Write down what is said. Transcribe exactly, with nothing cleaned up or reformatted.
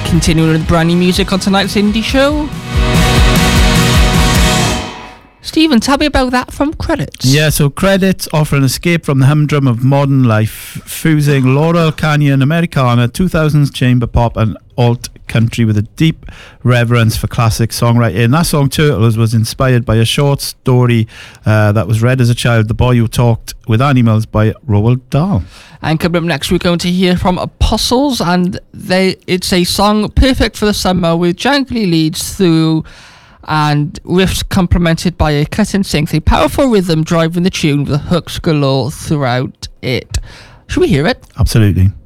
continuing with brand new music on tonight's Indie Show. Stephen, tell me about that from Credits. Yeah, so Credits offer an escape from the humdrum of modern life, fusing Laurel Canyon Americana, two thousands chamber pop and alt country with a deep reverence for classic songwriting. And that song, Turtles, was inspired by a short story uh, that was read as a child, The Boy Who Talked with Animals by Roald Dahl. And coming up next, we're going to hear from Apostles, and they it's a song perfect for the summer with jangly leads through and riffs complemented by a cut and synth, a powerful rhythm driving the tune with hooks galore throughout it. Should we hear it? Absolutely.